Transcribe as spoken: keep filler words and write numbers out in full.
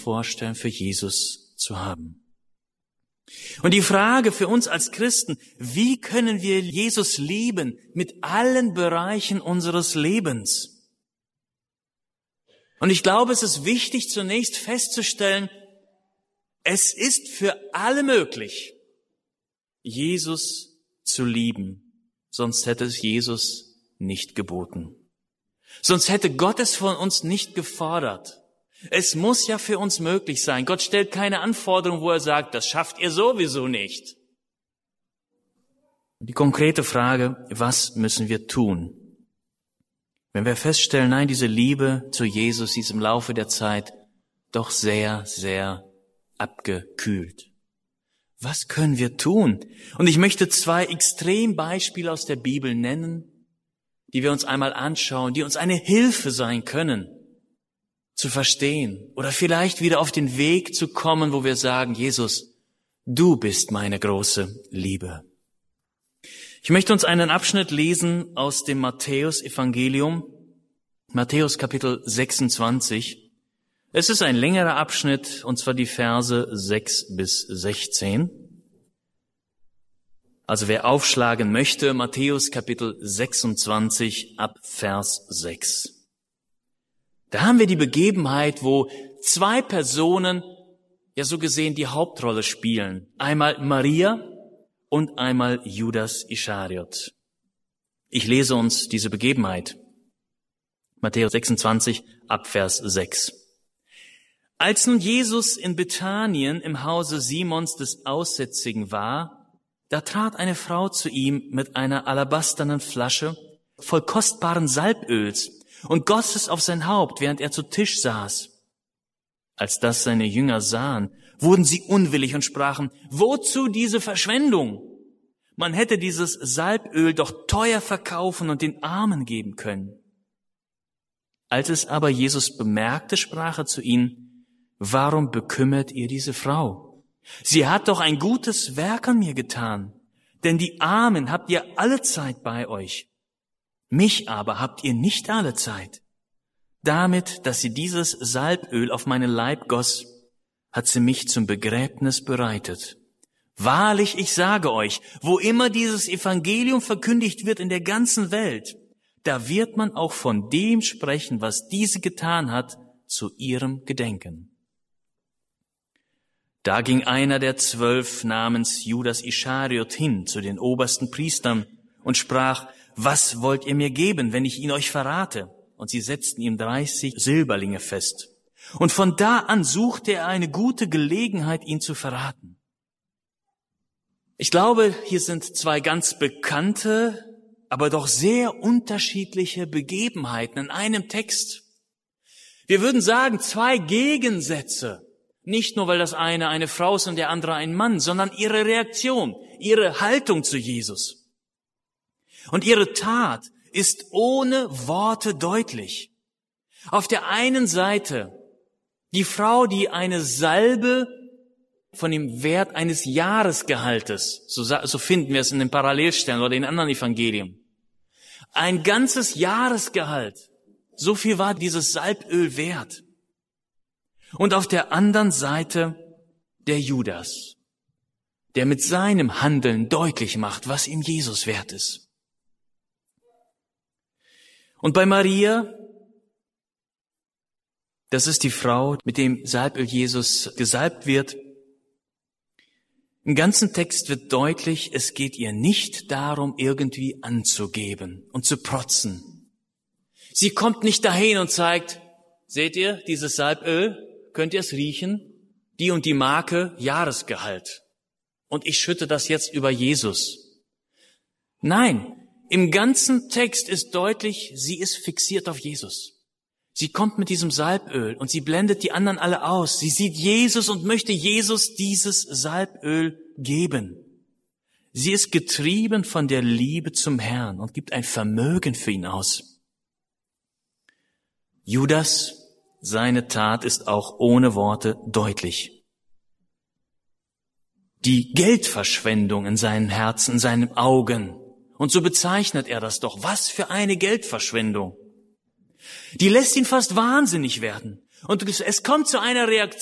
vorstellen, für Jesus zu haben. Und die Frage für uns als Christen, wie können wir Jesus lieben mit allen Bereichen unseres Lebens? Und ich glaube, es ist wichtig, zunächst festzustellen, es ist für alle möglich, Jesus zu lieben. Sonst hätte es Jesus nicht geboten. Sonst hätte Gott es von uns nicht gefordert. Es muss ja für uns möglich sein. Gott stellt keine Anforderung, wo er sagt, das schafft ihr sowieso nicht. Die konkrete Frage, was müssen wir tun? Wenn wir feststellen, nein, diese Liebe zu Jesus ist im Laufe der Zeit doch sehr, sehr abgekühlt. Was können wir tun? Und ich möchte zwei Extrembeispiele aus der Bibel nennen, die wir uns einmal anschauen, die uns eine Hilfe sein können, zu verstehen oder vielleicht wieder auf den Weg zu kommen, wo wir sagen, Jesus, du bist meine große Liebe. Ich möchte uns einen Abschnitt lesen aus dem Matthäus-Evangelium, Matthäus Kapitel sechsundzwanzig. Es ist ein längerer Abschnitt, und zwar die Verse sechs bis sechzehn. Also wer aufschlagen möchte, Matthäus Kapitel sechsundzwanzig ab Vers sechs. Da haben wir die Begebenheit, wo zwei Personen, ja so gesehen, die Hauptrolle spielen. Einmal Maria und einmal Judas Ischariot. Ich lese uns diese Begebenheit. Matthäus sechsundzwanzig ab Vers sechs. Als nun Jesus in Bethanien im Hause Simons des Aussätzigen war, da trat eine Frau zu ihm mit einer alabasternen Flasche voll kostbaren Salböls und goss es auf sein Haupt, während er zu Tisch saß. Als das seine Jünger sahen, wurden sie unwillig und sprachen, wozu diese Verschwendung? Man hätte dieses Salböl doch teuer verkaufen und den Armen geben können. Als es aber Jesus bemerkte, sprach er zu ihnen, warum bekümmert ihr diese Frau? Sie hat doch ein gutes Werk an mir getan, denn die Armen habt ihr allezeit bei euch. Mich aber habt ihr nicht alle Zeit. Damit, dass sie dieses Salböl auf meinen Leib goss, hat sie mich zum Begräbnis bereitet. Wahrlich, ich sage euch, wo immer dieses Evangelium verkündigt wird in der ganzen Welt, da wird man auch von dem sprechen, was diese getan hat, zu ihrem Gedenken. Da ging einer der zwölf namens Judas Ischariot hin zu den obersten Priestern und sprach, was wollt ihr mir geben, wenn ich ihn euch verrate? Und sie setzten ihm dreißig Silberlinge fest. Und von da an suchte er eine gute Gelegenheit, ihn zu verraten. Ich glaube, hier sind zwei ganz bekannte, aber doch sehr unterschiedliche Begebenheiten in einem Text. Wir würden sagen, zwei Gegensätze. Nicht nur, weil das eine eine Frau ist und der andere ein Mann, sondern ihre Reaktion, ihre Haltung zu Jesus. Und ihre Tat ist ohne Worte deutlich. Auf der einen Seite die Frau, die eine Salbe von dem Wert eines Jahresgehaltes, so, so finden wir es in den Parallelstellen oder in anderen Evangelien, ein ganzes Jahresgehalt, so viel war dieses Salböl wert. Und auf der anderen Seite der Judas, der mit seinem Handeln deutlich macht, was ihm Jesus wert ist. Und bei Maria, das ist die Frau, mit dem Salböl Jesus gesalbt wird. Im ganzen Text wird deutlich, es geht ihr nicht darum, irgendwie anzugeben und zu protzen. Sie kommt nicht dahin und zeigt, seht ihr, dieses Salböl, könnt ihr es riechen? Die und die Marke, Jahresgehalt. Und ich schütte das jetzt über Jesus. Nein, im ganzen Text ist deutlich, sie ist fixiert auf Jesus. Sie kommt mit diesem Salböl und sie blendet die anderen alle aus. Sie sieht Jesus und möchte Jesus dieses Salböl geben. Sie ist getrieben von der Liebe zum Herrn und gibt ein Vermögen für ihn aus. Judas, seine Tat ist auch ohne Worte deutlich. Die Geldverschwendung in seinem Herzen, in seinen Augen. Und so bezeichnet er das doch. Was für eine Geldverschwendung. Die lässt ihn fast wahnsinnig werden. Und es kommt zu einer Reaktion